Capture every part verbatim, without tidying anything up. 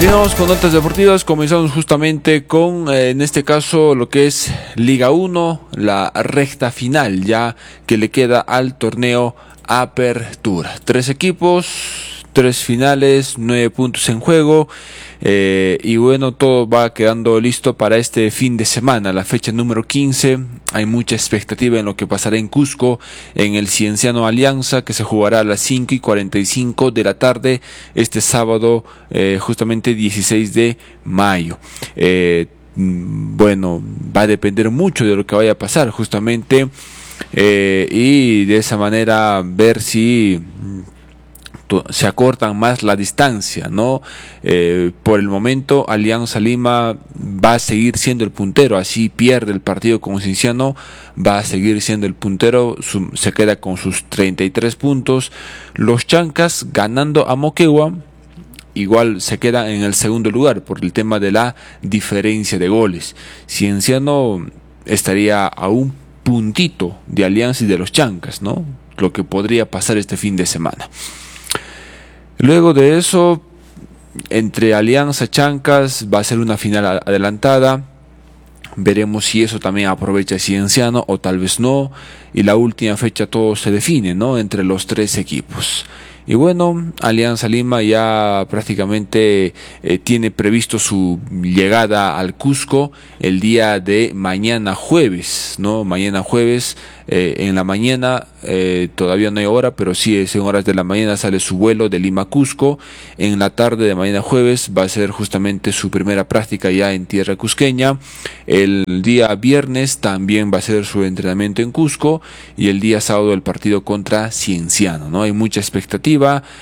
Continuamos con notas deportivas, comenzamos justamente con, eh, en este caso, lo que es Liga uno, la recta final ya que le queda al torneo Apertura. Tres equipos, tres finales, nueve puntos en juego, eh, y bueno, todo va quedando listo para este fin de semana, la fecha número quince. Hay mucha expectativa en lo que pasará en Cusco, en el Cienciano Alianza, que se jugará a las cinco y cuarenta y cinco de la tarde este sábado, eh, justamente dieciséis de mayo. Eh, bueno, va a depender mucho de lo que vaya a pasar justamente, eh, y de esa manera ver si se acortan más la distancia, ¿no? Eh, por el momento Alianza Lima va a seguir siendo el puntero, así pierde el partido con Cienciano, va a seguir siendo el puntero, su, se queda con sus treinta y tres puntos. Los Chancas, ganando a Moquegua, igual se queda en el segundo lugar por el tema de la diferencia de goles. Cienciano estaría a un puntito de Alianza y de los Chancas, ¿no? Lo que podría pasar este fin de semana. Luego de eso, entre Alianza Chancas va a ser una final adelantada. Veremos si eso también aprovecha Cienciano o tal vez no. Y la última fecha todo se define, ¿no? Entre los tres equipos. Y bueno, Alianza Lima ya prácticamente eh, tiene previsto su llegada al Cusco el día de mañana jueves, ¿no? Mañana jueves, eh, en la mañana, eh, todavía no hay hora, pero sí es en horas de la mañana sale su vuelo de Lima a Cusco. En la tarde de mañana jueves va a ser justamente su primera práctica ya en tierra cusqueña. El día viernes también va a ser su entrenamiento en Cusco y el día sábado el partido contra Cienciano, ¿no? Hay mucha expectativa.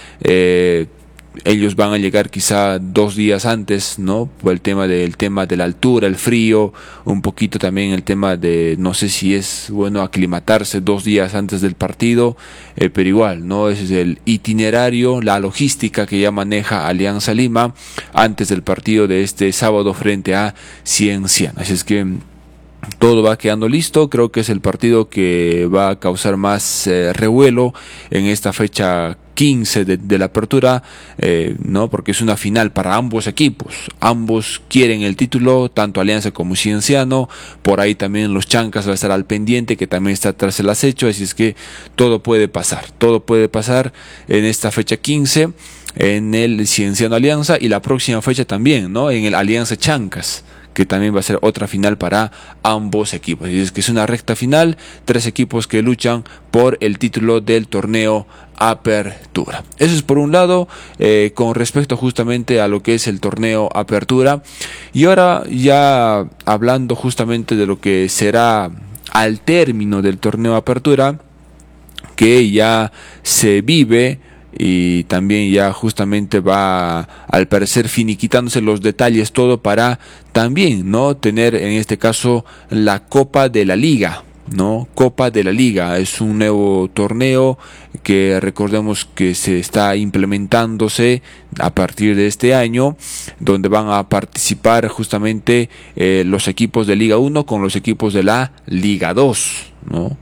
Eh, ellos van a llegar quizá dos días antes, ¿no? Por el tema del tema de la altura, el frío, un poquito también el tema de, no sé si es bueno aclimatarse dos días antes del partido, eh, pero igual, ¿no? Ese es el itinerario, la logística que ya maneja Alianza Lima antes del partido de este sábado frente a Cienciano. Así es que todo va quedando listo. Creo que es el partido que va a causar más eh, revuelo en esta fecha quince de, de la apertura, eh, no, porque es una final para ambos equipos. Ambos quieren el título, tanto Alianza como Cienciano. Por ahí también los Chancas va a estar al pendiente, que también está tras el acecho. Así es que todo puede pasar, todo puede pasar en esta fecha quince, en el Cienciano Alianza, y la próxima fecha también, ¿no? En el Alianza Chancas, que también va a ser otra final para ambos equipos. Y es que es una recta final, tres equipos que luchan por el título del torneo Apertura. Eso es por un lado, eh, con respecto justamente a lo que es el torneo Apertura. Y ahora ya hablando justamente de lo que será al término del torneo Apertura, que ya se vive y también ya justamente va al parecer finiquitándose los detalles todo para también, ¿no?, tener en este caso la Copa de la Liga, ¿no? Copa de la Liga es un nuevo torneo que recordemos que se está implementándose a partir de este año, donde van a participar justamente eh, los equipos de Liga uno con los equipos de la Liga dos, ¿no?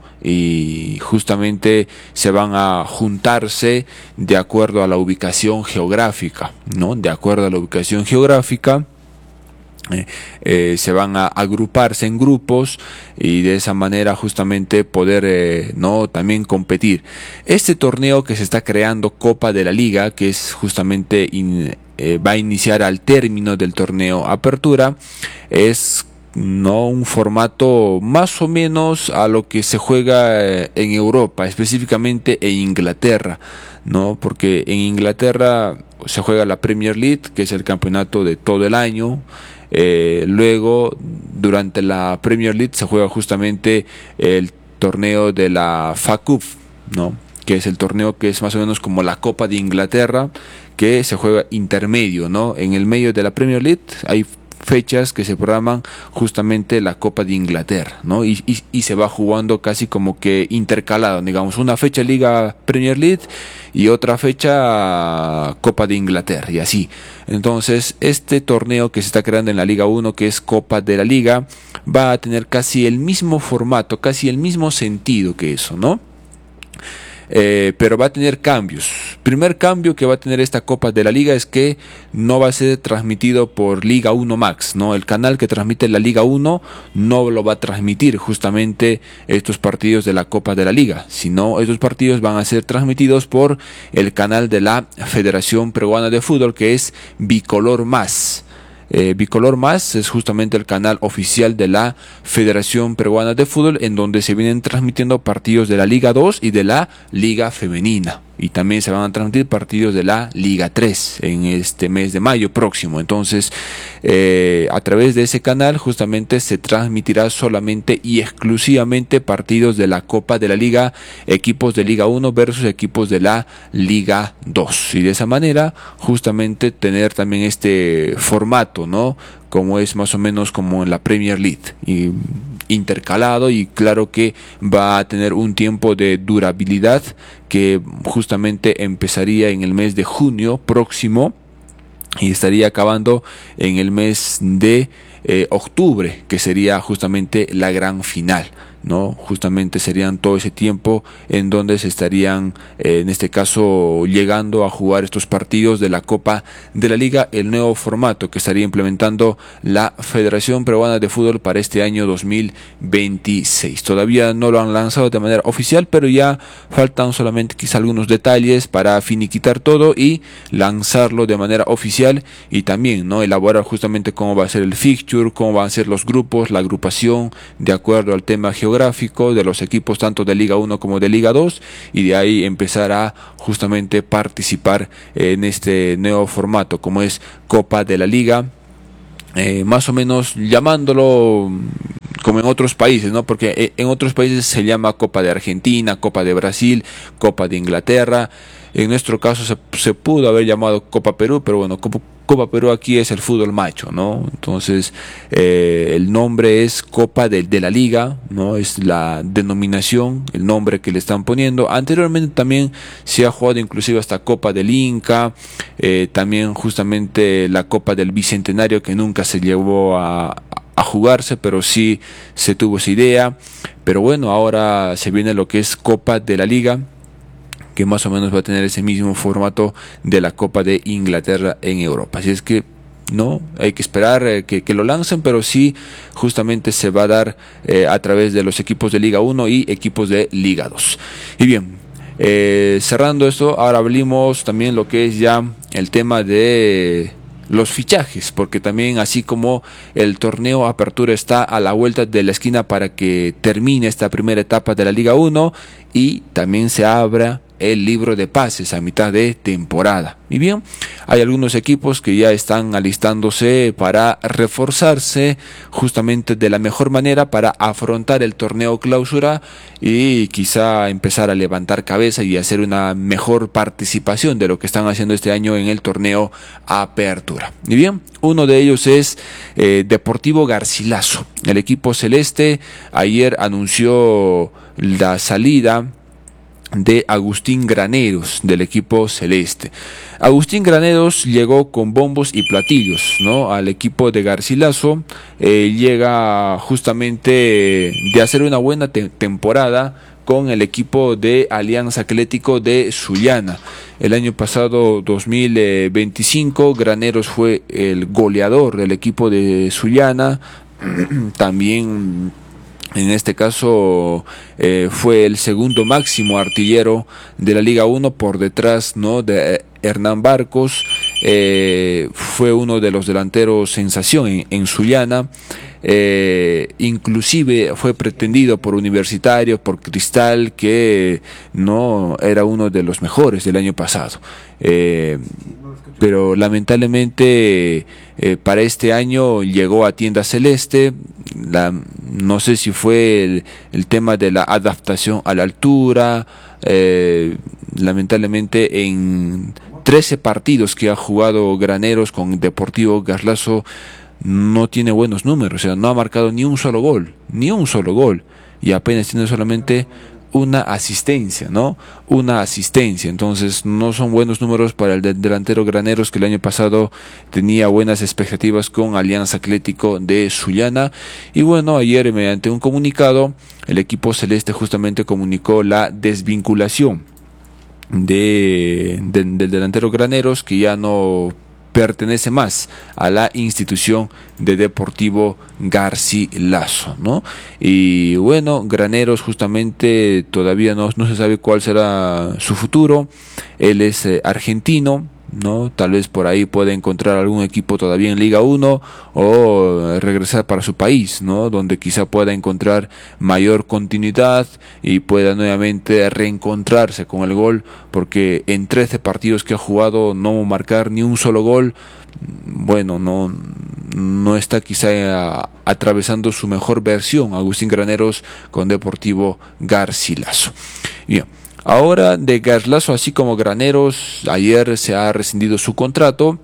Y justamente se van a juntarse de acuerdo a la ubicación geográfica, ¿no? De acuerdo a la ubicación geográfica. Eh, eh, se van a agruparse en grupos y de esa manera justamente poder eh, no también competir. Este torneo que se está creando, Copa de la Liga, que es justamente in, eh, va a iniciar al término del torneo Apertura, es no un formato más o menos a lo que se juega eh, en Europa, específicamente en Inglaterra, ¿no? Porque en Inglaterra se juega la Premier League, que es el campeonato de todo el año. Eh, luego, durante la Premier League se juega justamente el torneo de la F A Cup, ¿no?, que es el torneo que es más o menos como la Copa de Inglaterra, que se juega intermedio, ¿no? En el medio de la Premier League hay fechas que se programan justamente la Copa de Inglaterra, ¿no? Y, y, y se va jugando casi como que intercalado, digamos, una fecha Liga Premier League y otra fecha Copa de Inglaterra, y así. Entonces, este torneo que se está creando en la Liga uno, que es Copa de la Liga, va a tener casi el mismo formato, casi el mismo sentido que eso, ¿no? eh, pero va a tener cambios. Primer cambio que va a tener esta Copa de la Liga es que no va a ser transmitido por Liga uno Max, ¿no? El canal que transmite la Liga uno no lo va a transmitir justamente estos partidos de la Copa de la Liga, sino estos partidos van a ser transmitidos por el canal de la Federación Peruana de Fútbol, que es Bicolor Más. Eh, Bicolor Más es justamente el canal oficial de la Federación Peruana de Fútbol, en donde se vienen transmitiendo partidos de la Liga dos y de la Liga Femenina, y también se van a transmitir partidos de la Liga tres en este mes de mayo próximo. Entonces eh, a través de ese canal justamente se transmitirá solamente y exclusivamente partidos de la Copa de la Liga, equipos de Liga uno versus equipos de la Liga dos, y de esa manera justamente tener también este formato, ¿no? Como es más o menos como en la Premier League, y intercalado, y claro que va a tener un tiempo de durabilidad que justamente empezaría en el mes de junio próximo y estaría acabando en el mes de eh, octubre, que sería justamente la gran final, ¿no? Justamente serían todo ese tiempo en donde se estarían eh, en este caso llegando a jugar estos partidos de la Copa de la Liga, el nuevo formato que estaría implementando la Federación Peruana de Fútbol para este año dos mil veintiséis. Todavía no lo han lanzado de manera oficial, pero ya faltan solamente quizá algunos detalles para finiquitar todo y lanzarlo de manera oficial, y también, ¿no?, elaborar justamente cómo va a ser el fixture, cómo van a ser los grupos, la agrupación de acuerdo al tema geográfico geográfico de los equipos tanto de Liga uno como de Liga dos, y de ahí empezar a justamente participar en este nuevo formato como es Copa de la Liga, eh, más o menos llamándolo como en otros países, ¿no? Porque en otros países se llama Copa de Argentina, Copa de Brasil, Copa de Inglaterra. En nuestro caso se, se pudo haber llamado Copa Perú, pero bueno, Copa, Copa Perú aquí es el fútbol macho, ¿no? Entonces eh, el nombre es Copa de, de la Liga, ¿no? Es la denominación, el nombre que le están poniendo. Anteriormente también se ha jugado inclusive hasta Copa del Inca, eh, también justamente la Copa del Bicentenario, que nunca se llevó a a jugarse, pero sí se tuvo esa idea. Pero bueno, ahora se viene lo que es Copa de la Liga, que más o menos va a tener ese mismo formato de la Copa de Inglaterra en Europa. Así es que no hay que esperar eh, que, que lo lancen, pero sí justamente se va a dar eh, a través de los equipos de Liga uno y equipos de Liga dos. Y bien, eh, cerrando esto, ahora hablemos también lo que es ya el tema de los fichajes, porque también así como el torneo Apertura está a la vuelta de la esquina para que termine esta primera etapa de la Liga uno, y también se abra el libro de pases a mitad de temporada. Y bien, hay algunos equipos que ya están alistándose para reforzarse justamente de la mejor manera para afrontar el torneo clausura y quizá empezar a levantar cabeza y hacer una mejor participación de lo que están haciendo este año en el torneo Apertura. Y bien, uno de ellos es eh, Deportivo Garcilaso. El equipo celeste ayer anunció la salida de Agustín Graneros del equipo celeste. Agustín Graneros llegó con bombos y platillos, ¿no?, al equipo de Garcilaso. Eh, llega justamente de hacer una buena te- temporada con el equipo de Alianza Atlético de Sullana. El año pasado, dos mil veinticinco, Graneros fue el goleador del equipo de Sullana. También en este caso eh, fue el segundo máximo artillero de la Liga uno por detrás, ¿no?, de Hernán Barcos. Eh, fue uno de los delanteros sensación en, en Sullana. Eh, inclusive fue pretendido por Universitario, por Cristal, que no era uno de los mejores del año pasado. Eh, pero lamentablemente eh, para este año llegó a Tienda Celeste. La, no sé si fue el, el tema de la adaptación a la altura. Eh, lamentablemente en trece partidos que ha jugado Graneros con Deportivo Garcilaso no tiene buenos números, o sea, no ha marcado ni un solo gol, ni un solo gol, y apenas tiene solamente una asistencia, ¿no? Una asistencia. Entonces no son buenos números para el delantero Graneros, que el año pasado tenía buenas expectativas con Alianza Atlético de Sullana. Y bueno, ayer mediante un comunicado el equipo celeste justamente comunicó la desvinculación de, de, del delantero Graneros, que ya no pertenece más a la institución de Deportivo Garcilaso, ¿no? Y bueno, Graneros justamente todavía no, no se sabe cuál será su futuro. Él es eh, argentino, ¿no? Tal vez por ahí pueda encontrar algún equipo todavía en Liga uno o regresar para su país, ¿no? Donde quizá pueda encontrar mayor continuidad y pueda nuevamente reencontrarse con el gol, porque en trece partidos que ha jugado no marcar ni un solo gol, bueno, no, no está quizá atravesando su mejor versión Agustín Graneros con Deportivo Garcilaso. Bien. Ahora de Garcilaso, así como Graneros, ayer se ha rescindido su contrato.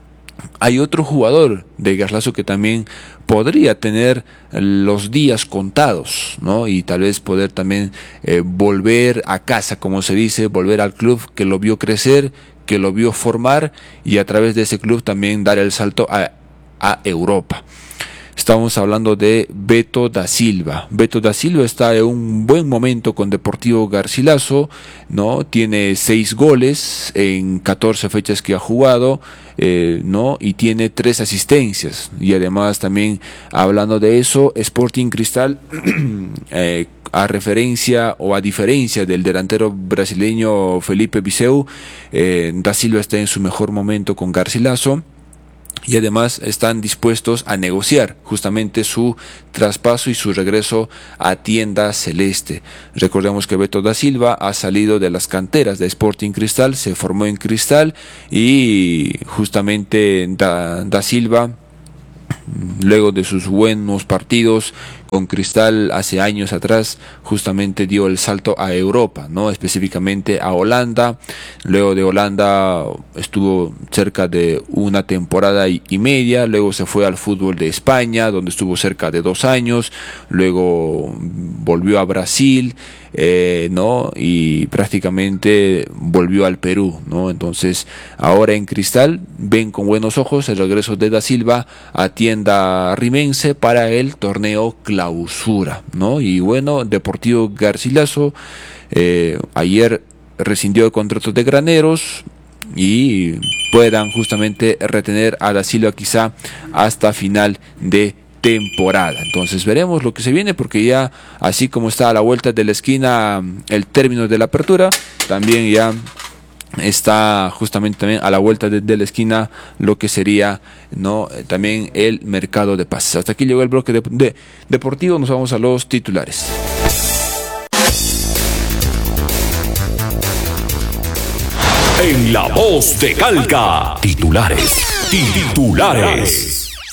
Hay otro jugador de Garcilaso que también podría tener los días contados, ¿no? Y tal vez poder también eh, volver a casa, como se dice, volver al club que lo vio crecer, que lo vio formar, y a través de ese club también dar el salto a, a Europa. Estamos hablando de Beto da Silva. Beto da Silva está en un buen momento con Deportivo Garcilaso, ¿no? Tiene seis goles en catorce fechas que ha jugado, eh, ¿no? Y tiene tres asistencias. Y además también, hablando de eso, Sporting Cristal, eh, a referencia o a diferencia del delantero brasileño Felipe Viseu, eh, da Silva está en su mejor momento con Garcilaso. Y además están dispuestos a negociar justamente su traspaso y su regreso a Tienda Celeste. Recordemos que Beto da Silva ha salido de las canteras de Sporting Cristal, se formó en Cristal, y justamente da, da Silva, luego de sus buenos partidos con Cristal hace años atrás, justamente dio el salto a Europa, ¿no? Específicamente a Holanda. Luego de Holanda estuvo cerca de una temporada y, y media. Luego se fue al fútbol de España, donde estuvo cerca de dos años. Luego volvió a Brasil, eh, ¿no? Y prácticamente volvió al Perú, ¿no? Entonces, ahora en Cristal ven con buenos ojos el regreso de da Silva a Tienda Rimense para el torneo clausura, ¿no? Y bueno, Deportivo Garcilaso eh, ayer rescindió el contrato de Graneros y puedan justamente retener a da Silva quizá hasta final de temporada. Entonces veremos lo que se viene, porque ya así como está a la vuelta de la esquina el término de la apertura, también ya está justamente también a la vuelta de, de la esquina lo que sería, no, también el mercado de pases. Hasta aquí llegó el bloque de, de deportivo. Nos vamos a los titulares. En la voz de Calca, titulares, titulares.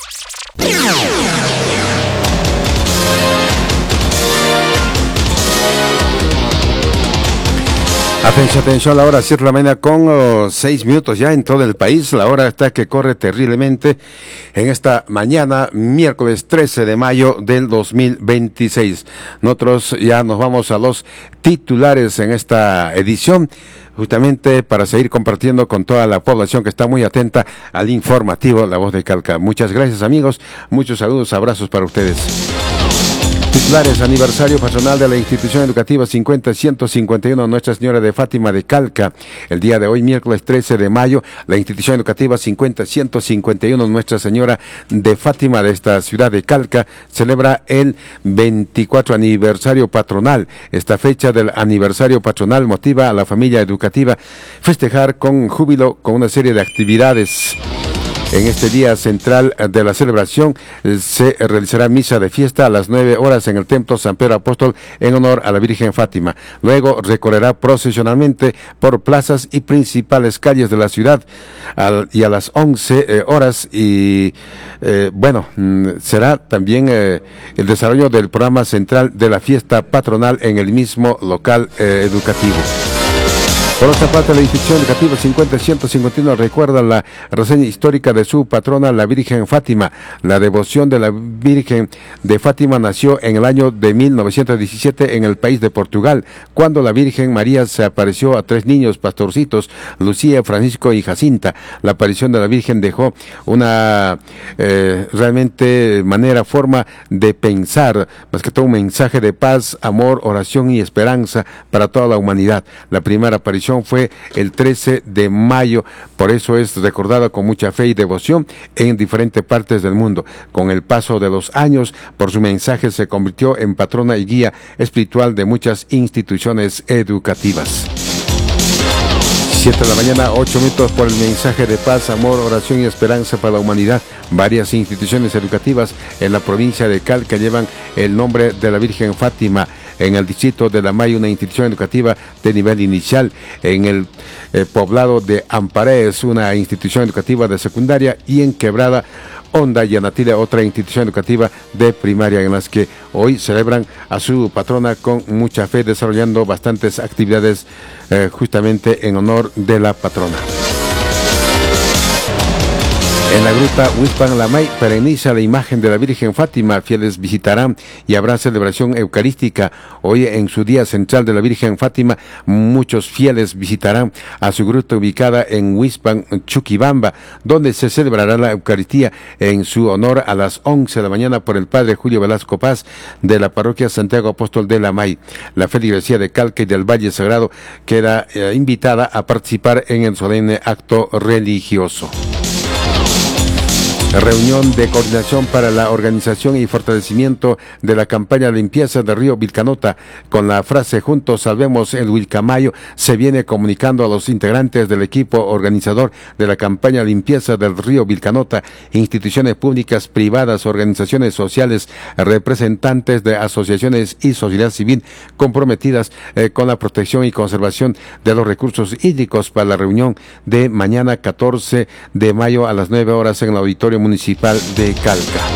Atención, atención, la hora siete de la mañana con oh, seis minutos ya en todo el país. La hora está que corre terriblemente en esta mañana, miércoles trece de mayo del dos mil veintiséis. Nosotros ya nos vamos a los titulares en esta edición, justamente para seguir compartiendo con toda la población que está muy atenta al informativo La Voz de Calca. Muchas gracias, amigos, muchos saludos, abrazos para ustedes. Titulares: aniversario patronal de la institución educativa cincuenta ciento cincuenta y uno Nuestra Señora de Fátima de Calca. El día de hoy, miércoles trece de mayo, la institución educativa cincuenta ciento cincuenta y uno Nuestra Señora de Fátima de esta ciudad de Calca celebra el veinticuatro aniversario patronal. Esta fecha del aniversario patronal motiva a la familia educativa festejar con júbilo con una serie de actividades. En este día central de la celebración se realizará misa de fiesta a las nueve horas en el Templo San Pedro Apóstol en honor a la Virgen Fátima. Luego recorrerá procesionalmente por plazas y principales calles de la ciudad al, y a las once eh, horas y eh, bueno, será también eh, el desarrollo del programa central de la fiesta patronal en el mismo local eh, educativo. Por otra parte, la institución educativa cincuenta ciento cincuenta y uno recuerda la reseña histórica de su patrona, la Virgen Fátima. La devoción de la Virgen de Fátima nació en el año de mil novecientos diecisiete en el país de Portugal, cuando la Virgen María se apareció a tres niños pastorcitos, Lucía, Francisco y Jacinta. La aparición de la Virgen dejó una eh, realmente manera, forma de pensar, más que todo un mensaje de paz, amor, oración y esperanza para toda la humanidad. La primera aparición tradición fue el trece de mayo, por eso es recordada con mucha fe y devoción en diferentes partes del mundo. Con el paso de los años, por su mensaje se convirtió en patrona y guía espiritual de muchas instituciones educativas. siete de la mañana, ocho minutos, por el mensaje de paz, amor, oración y esperanza para la humanidad. Varias instituciones educativas en la provincia de Calca llevan el nombre de la Virgen Fátima. En el distrito de La May, una institución educativa de nivel inicial. En el eh, poblado de Amparés, una institución educativa de secundaria. Y en Quebrada Honda y Anatila, otra institución educativa de primaria, en las que hoy celebran a su patrona con mucha fe, desarrollando bastantes actividades eh, justamente en honor de la patrona. En la gruta Huispan La May pereniza la imagen de la Virgen Fátima. Fieles visitarán y habrá celebración eucarística. Hoy, en su día central de la Virgen Fátima, muchos fieles visitarán a su gruta ubicada en Huispan, Chuquibamba, donde se celebrará la Eucaristía en su honor a las once de la mañana por el Padre Julio Velasco Paz de la parroquia Santiago Apóstol de La May. La feligresía de Calca y del Valle Sagrado queda eh, invitada a participar en el solemne acto religioso. Reunión de coordinación para la organización y fortalecimiento de la campaña de limpieza del río Vilcanota. Con la frase "Juntos salvemos el Vilcamayo", se viene comunicando a los integrantes del equipo organizador de la campaña de limpieza del río Vilcanota, instituciones públicas, privadas, organizaciones sociales, representantes de asociaciones y sociedad civil comprometidas eh, con la protección y conservación de los recursos hídricos, para la reunión de mañana catorce de mayo a las nueve horas en el auditorio municipal de Calca.